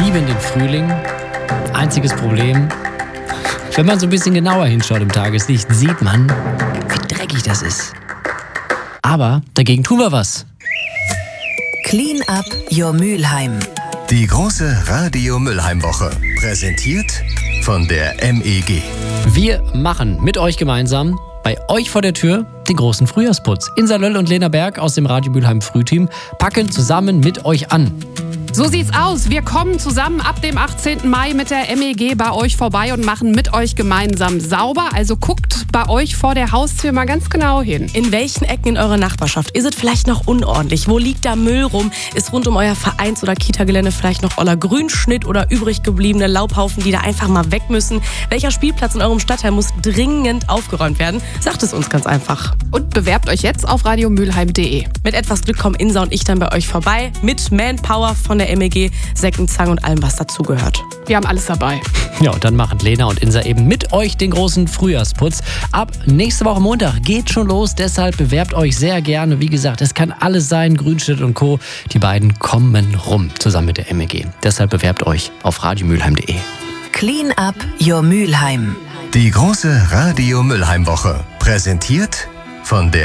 lieben den Frühling. Einziges Problem, wenn man so ein bisschen genauer hinschaut im Tageslicht, sieht man, wie dreckig das ist. Aber dagegen tun wir was. Clean up your Mülheim. Die große Radio Mülheim-Woche. Präsentiert von der MEG. Wir machen mit euch gemeinsam bei euch vor der Tür den großen Frühjahrsputz. Insa Löll und Lena Berg aus dem Radio Mülheim Frühteam packen zusammen mit euch an. So sieht's aus. Wir kommen zusammen ab dem 18. Mai mit der MEG bei euch vorbei und machen mit euch gemeinsam sauber. Also guckt bei euch vor der Haustür mal ganz genau hin. In welchen Ecken in eurer Nachbarschaft ist es vielleicht noch unordentlich? Wo liegt da Müll rum? Ist rund um euer Vereins- oder Kita-Gelände vielleicht noch oller Grünschnitt oder übrig gebliebene Laubhaufen, die da einfach mal weg müssen? Welcher Spielplatz in eurem Stadtteil muss dringend aufgeräumt werden? Sagt es uns ganz einfach. Und bewerbt euch jetzt auf radiomülheim.de. Mit etwas Glück kommen Insa und ich dann bei euch vorbei mit Manpower von der MEG, Säcken, Zangen und allem, was dazugehört. Wir haben alles dabei. Ja, und dann machen Lena und Insa eben mit euch den großen Frühjahrsputz. Ab nächste Woche Montag geht schon los, deshalb bewerbt euch sehr gerne. Wie gesagt, es kann alles sein, Grünschnitt und Co. Die beiden kommen rum, zusammen mit der MEG. Deshalb bewerbt euch auf radiomülheim.de. Clean up your Mülheim. Die große Radio Mülheim-Woche. Präsentiert von der